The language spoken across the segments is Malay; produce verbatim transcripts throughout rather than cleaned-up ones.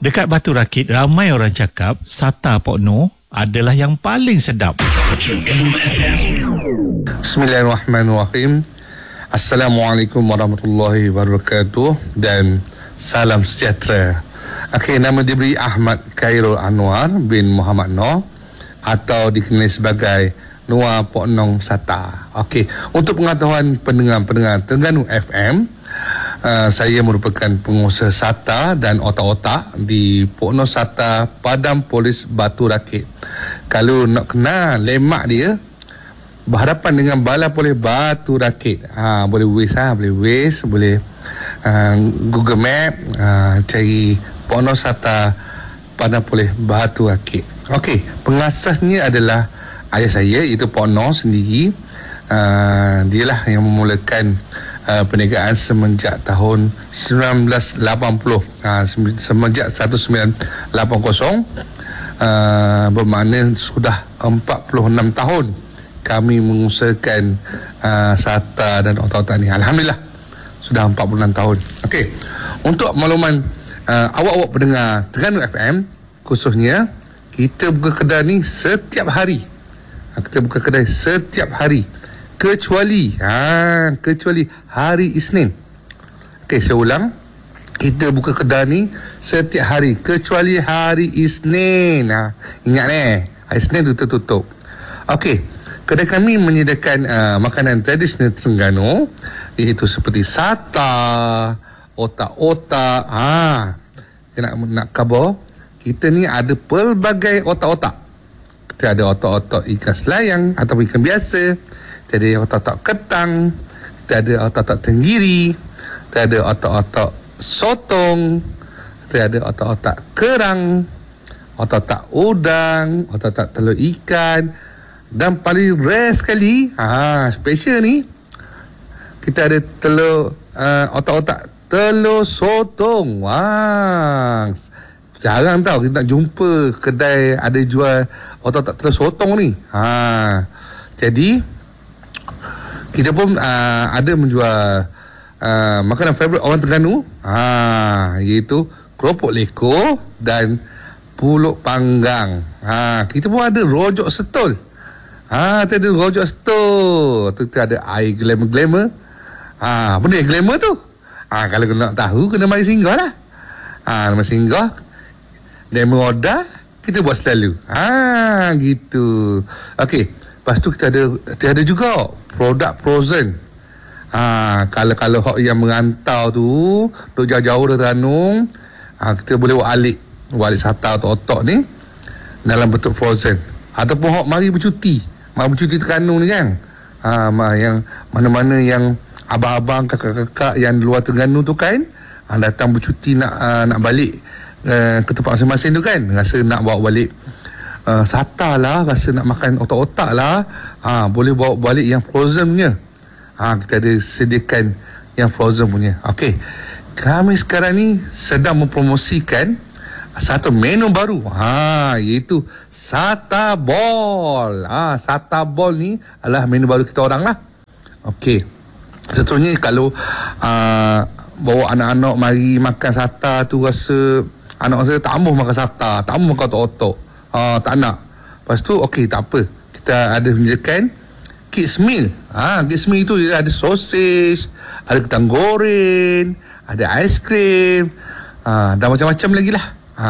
Dekat Batu Rakit, ramai orang cakap sata Pok Noh adalah yang paling sedap. Bismillahirrahmanirrahim. Assalamualaikum warahmatullahi wabarakatuh dan salam sejahtera. Okey, nama diberi Ahmad Khairul Anwar bin Muhammad Noh atau dikenali sebagai Noah Pok Noh Sata. Okey, untuk pengetahuan pendengar-pendengar Terengganu F M, uh, saya merupakan pengusaha Sata dan otak-otak di Pok Noh Sata Padang Polis Batu Rakit. Kalau nak kenal lemak dia, berhadapan dengan Balai Polis Batu Rakit. Ha, boleh Waze, ha, boleh Waze, boleh uh, Google Map, uh, cari Pok Noh Sata Padang Polis Batu Rakit. Okey, pengasasnya adalah ayah saya, iaitu Pok Noh sendiri. Uh, dialah yang memulakan uh, perniagaan semenjak tahun sembilan belas lapan puluh, uh, semenjak sembilan belas lapan puluh, uh, bermakna sudah empat puluh enam tahun kami mengusahakan uh, Sata dan otak-otak ni. Alhamdulillah, sudah empat puluh enam tahun. Okey, untuk makluman uh, awak-awak pendengar Terengganu F M khususnya, kita buka kedai ni setiap hari. Kita buka kedai setiap hari kecuali ha, kecuali hari Isnin. Okey, saya ulang, kita buka kedai ni setiap hari kecuali hari Isnin. Ha, ingat eh, hari Isnin tu tutup. Okey, kedai kami menyediakan uh, makanan tradisional Terengganu, iaitu seperti sata, otak-otak. Ha, nak nak khabar, kita ni ada pelbagai otak-otak. Kita ada otak-otak ikan selayang atau ikan biasa, kita ada otak-otak ketang, kita ada otak-otak tenggiri, kita ada otak-otak sotong, kita ada otak-otak kerang, otak-otak udang, otak-otak telur ikan, dan paling rare sekali, ha, special ni, kita ada telur uh, otak-otak telur sotong. Wah, jarang tau kita nak jumpa kedai ada jual otak-otak telur sotong ni. Ha, jadi kita pun uh, ada menjual uh, makanan favourite orang Terengganu, ha, iaitu keropok leko dan pulut panggang. Ha, kita pun ada rojok setul. Ha, kita ada rojok setul. Tu kita ada air glamour-glamour. Ha, benda yang glamour tu. Ha, kalau nak tahu kena mari singgah lah. Ha, mari singgah. Demo order kita buat selalu. Ha, gitu. Okey, lepas tu kita ada kita ada juga produk frozen. Ha, kalau kalau hok yang merantau tu duk jauh-jauh dari Terengganu, ha, kita boleh buat alik, buat alik sata atau otak ni dalam bentuk frozen. Ataupun hok mari bercuti, mari bercuti Terengganu ni kan. Ha, yang mana-mana yang abang-abang, kakak-kakak yang luar Terengganu tu kan, ha, datang bercuti nak uh, nak balik Uh, ke tempat masing-masing tu kan, rasa nak bawa balik uh, sata lah, rasa nak makan otak-otak lah, ha, boleh bawa balik yang frozen punya. Ha, kita ada sediakan yang frozen punya. Okey, kami sekarang ni sedang mempromosikan satu menu baru, ha, iaitu Sata Ball. Ha, Sata Ball ni adalah menu baru kita orang lah. Okey, seterusnya kalau uh, bawa anak-anak mari makan sata tu, rasa anak saya tak mahu makan sata, tak mahu makan otak-otak, ha, tak nak. Lepas tu okey, tak apa, kita ada menyediakan kids meal. Ha, kids meal tu ada sosis, ada kentang goreng, ada aiskrim, ha, dan macam-macam lagi lah. Ha,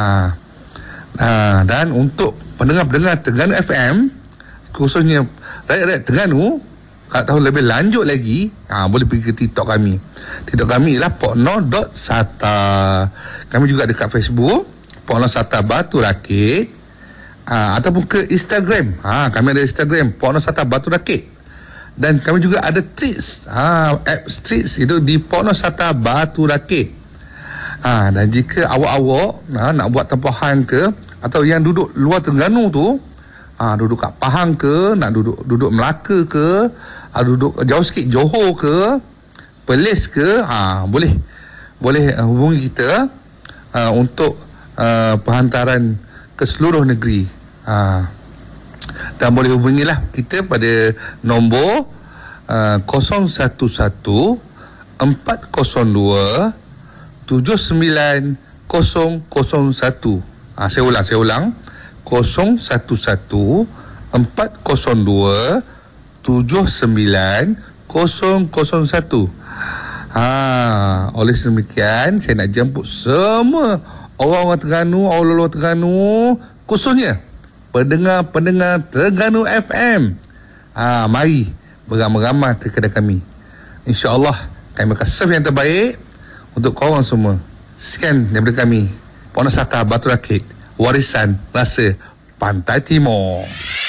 ha, dan untuk pendengar-pendengar Terengganu F M, khususnya rakyat-rakyat Terengganu, kalau tahu lebih lanjut lagi, ha, boleh pergi ke TikTok kami. TikTok kami ialah Pok Noh Sata. Kami juga dekat Facebook Pok Noh Sata Batu Rakit, ha, ataupun ke Instagram. Ha, kami ada Instagram Pok Noh Sata Batu Rakit. Dan kami juga ada Streets, ha, app Streets itu di Pok Noh Sata Batu Rakit. Ha, dan jika awak-awak ha, nak buat tempahan ke, atau yang duduk luar Terengganu tu, ha, duduk kat Pahang ke, nak duduk duduk Melaka ke, ha, duduk jauh sikit Johor ke, Perlis ke, ha, boleh boleh uh, hubungi kita uh, untuk uh, perhantaran ke seluruh negeri. Ha, dan boleh hubungilah kita pada nombor uh, kosong satu satu empat kosong dua tujuh sembilan kosong kosong satu. Ha, saya ulang, saya ulang. kosong satu satu empat kosong dua tujuh sembilan kosong kosong satu. Ha, oleh sedemikian saya nak jemput semua orang-orang Terengganu, orang-orang Terengganu, khususnya pendengar-pendengar Terengganu F M. Ha, mari beramai-ramai ke kedai kami. InsyaAllah kami akan serve yang terbaik untuk korang semua. Sekian daripada kami, Puan Sata Batu Rakit, warisan rasa Pantai Timur.